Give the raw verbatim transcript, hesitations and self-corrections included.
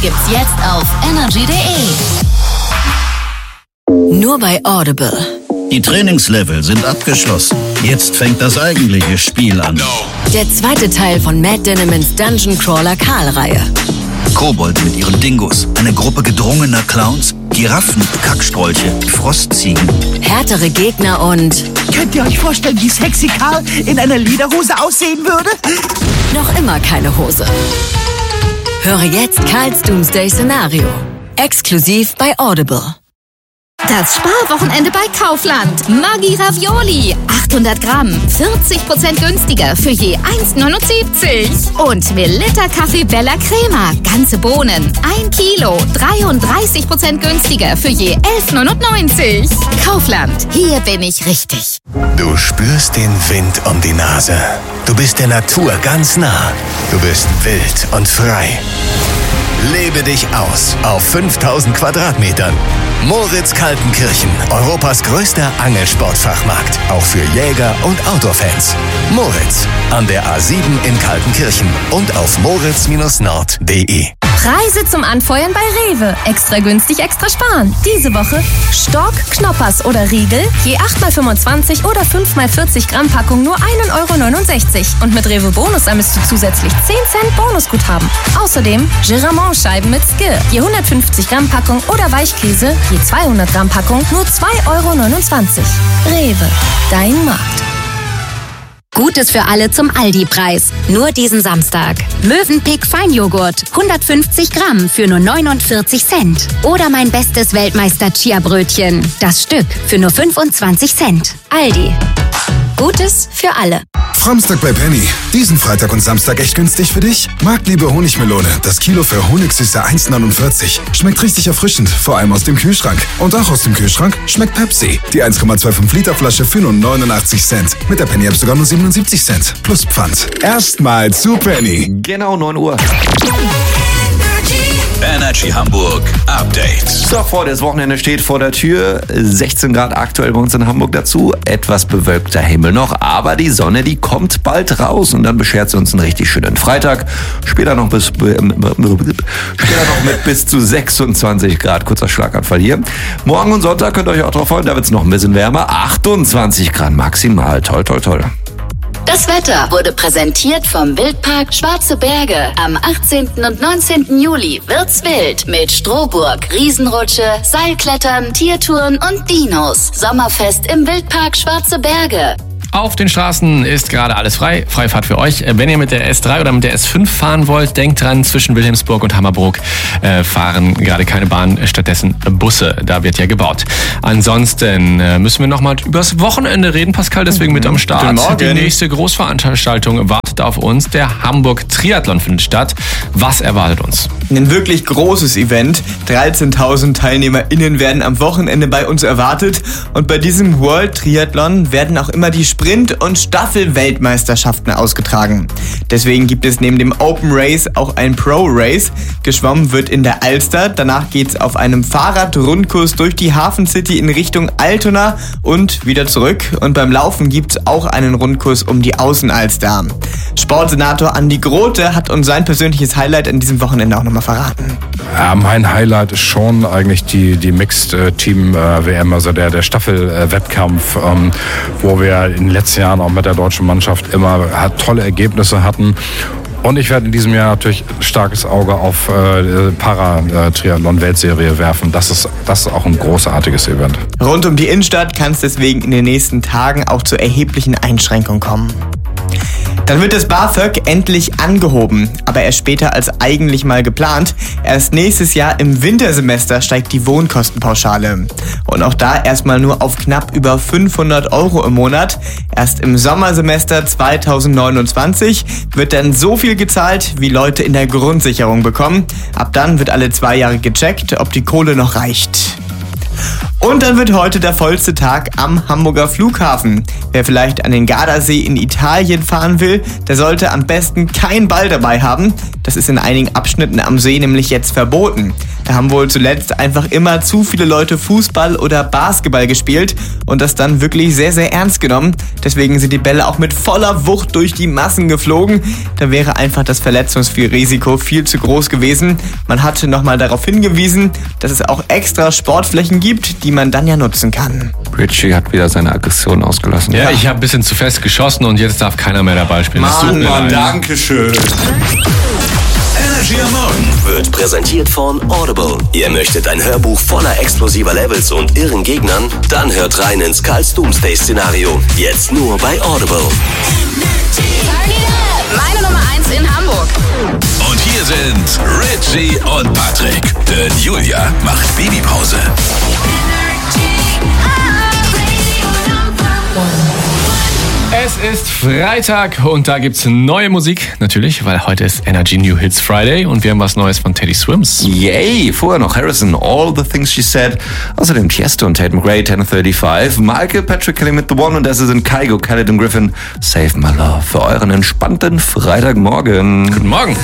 gibt's jetzt auf energy punkt de. Nur bei Audible. Die Trainingslevel sind abgeschlossen. Jetzt fängt das eigentliche Spiel an. Der zweite Teil von Matt Dinnemans Dungeon Crawler Karl-Reihe. Kobold mit ihren Dingos, eine Gruppe gedrungener Clowns, Giraffen, Kackstrolche, Frostziegen. Härtere Gegner und... Könnt ihr euch vorstellen, wie sexy Karl in einer Lederhose aussehen würde? Noch immer keine Hose. Höre jetzt Karls Doomsday-Szenario. Exklusiv bei Audible. Das Sparwochenende bei Kaufland. Maggi Ravioli. achthundert Gramm. vierzig Prozent günstiger für je eins neunundsiebzig. Und Melitta Kaffee Bella Crema. Ganze Bohnen. ein Kilo. dreiunddreißig Prozent günstiger für je elf neunundneunzig. Kaufland. Hier bin ich richtig. Du spürst den Wind um die Nase. Du bist der Natur ganz nah. Du bist wild und frei. Lebe dich aus auf fünftausend Quadratmetern. Moritz Kaltenkirchen, Europas größter Angelsportfachmarkt. Auch für Jäger und Outdoor-Fans. Moritz, an der A sieben in Kaltenkirchen und auf moritz nord punkt de. Preise zum Anfeuern bei Rewe. Extra günstig, extra sparen. Diese Woche Stork, Knoppers oder Riegel, je acht mal fünfundzwanzig oder fünf mal vierzig Gramm Packung nur ein Euro neunundsechzig. Und mit Rewe Bonus ermisst du zusätzlich zehn Cent Bonusguthaben. Außerdem Giramont-Scheiben mit Skill, je hundertfünfzig Gramm Packung oder Weichkäse, je zweihundert Gramm Packung nur zwei Euro neunundzwanzig. Rewe, dein Markt. Gutes für alle zum Aldi-Preis. Nur diesen Samstag. Mövenpick Feinjoghurt. hundertfünfzig Gramm für nur neunundvierzig Cent. Oder mein bestes Weltmeister-Chia-Brötchen. Das Stück für nur fünfundzwanzig Cent. Aldi. Gutes für alle. Samstag bei Penny. Diesen Freitag und Samstag echt günstig für dich? Marktliebe Honigmelone. Das Kilo für Honigsüße eins neunundvierzig. Schmeckt richtig erfrischend, vor allem aus dem Kühlschrank. Und auch aus dem Kühlschrank schmeckt Pepsi. Die eins Komma fünfundzwanzig Liter Flasche für nur neunundachtzig Cent. Mit der Penny App sogar nur siebenundsiebzig Cent. Plus Pfand. Erstmal zu Penny. Genau neun Uhr. Energy Hamburg Update. So, vor das Wochenende steht vor der Tür. sechzehn Grad aktuell bei uns in Hamburg dazu. Etwas bewölkter Himmel noch, aber die Sonne, die kommt bald raus und dann beschert sie uns einen richtig schönen Freitag. Später noch bis später noch mit bis zu sechsundzwanzig Grad. Kurzer Schlaganfall hier. Morgen und Sonntag könnt ihr euch auch drauf freuen, da wird es noch ein bisschen wärmer. achtundzwanzig Grad maximal. Toll, toll, toll. Das Wetter wurde präsentiert vom Wildpark Schwarze Berge. Am achtzehnten und neunzehnten Juli wird's wild mit Strohburg, Riesenrutsche, Seilklettern, Tiertouren und Dinos. Sommerfest im Wildpark Schwarze Berge. Auf den Straßen ist gerade alles frei. Freifahrt für euch. Wenn ihr mit der S drei oder mit der S fünf fahren wollt, denkt dran, zwischen Wilhelmsburg und Hammerbrook äh, fahren gerade keine Bahn, stattdessen Busse. Da wird ja gebaut. Ansonsten äh, müssen wir nochmal übers Wochenende reden, Pascal, deswegen mit am Start. Die nächste Großveranstaltung wartet auf uns. Der Hamburg Triathlon findet statt. Was erwartet uns? Ein wirklich großes Event. dreizehntausend TeilnehmerInnen werden am Wochenende bei uns erwartet. Und bei diesem World Triathlon werden auch immer die Sprint- und Staffel-Weltmeisterschaften ausgetragen. Deswegen gibt es neben dem Open Race auch ein Pro Race. Geschwommen wird in der Alster. Danach geht's auf einem Fahrradrundkurs durch die Hafen City in Richtung Altona und wieder zurück. Und beim Laufen gibt's auch einen Rundkurs um die Außenalster. Sportsenator Andi Grote hat uns sein persönliches Highlight an diesem Wochenende auch nochmal verraten. Ja, mein Highlight ist schon eigentlich die, die Mixed-Team-W M, also der, der Staffel-Wettkampf, ähm, wo wir in den letzten Jahren auch mit der deutschen Mannschaft immer hat, tolle Ergebnisse hatten. Und ich werde in diesem Jahr natürlich ein starkes Auge auf äh, Para-Triathlon-Weltserie werfen. Das ist, das ist auch ein großartiges Event. Rund um die Innenstadt kann es deswegen in den nächsten Tagen auch zu erheblichen Einschränkungen kommen. Dann wird das BAföG endlich angehoben, aber erst später als eigentlich mal geplant. Erst nächstes Jahr im Wintersemester steigt die Wohnkostenpauschale. Und auch da erstmal nur auf knapp über fünfhundert Euro im Monat. Erst im Sommersemester zweitausendneunundzwanzig wird dann so viel gezahlt, wie Leute in der Grundsicherung bekommen. Ab dann wird alle zwei Jahre gecheckt, ob die Kohle noch reicht. Und dann wird heute der vollste Tag am Hamburger Flughafen. Wer vielleicht an den Gardasee in Italien fahren will, der sollte am besten keinen Ball dabei haben. Das ist in einigen Abschnitten am See nämlich jetzt verboten. Da haben wohl zuletzt einfach immer zu viele Leute Fußball oder Basketball gespielt und das dann wirklich sehr, sehr ernst genommen. Deswegen sind die Bälle auch mit voller Wucht durch die Massen geflogen. Da wäre einfach das Verletzungsrisiko viel zu groß gewesen. Man hatte nochmal darauf hingewiesen, dass es auch extra Sportflächen gibt, die man dann ja nutzen kann. Richie hat wieder seine Aggression ausgelassen. Ja, ich habe ein bisschen zu fest geschossen und jetzt darf keiner mehr der Ball spielen. Das tut Mann, mir Mann, leid. danke schön. Energy am Morgen wird präsentiert von Audible. Ihr möchtet ein Hörbuch voller explosiver Levels und irren Gegnern? Dann hört rein ins Karls Doomsday-Szenario. Jetzt nur bei Audible. Meine Nummer eins in Hamburg. Und hier sind Richie und Patrick. Denn Julia macht Babypause. Es ist Freitag und da gibt's neue Musik, natürlich, weil heute ist Energy New Hits Friday und wir haben was Neues von Teddy Swims. Yay! Vorher noch Harrison, All the Things She Said. Außerdem Tiesto und Tate McRae, ten thirty-five. Michael Patrick Kelly mit The One und das sind Kygo, Khaled und Griffin. Save My Love für euren entspannten Freitagmorgen. Guten Morgen.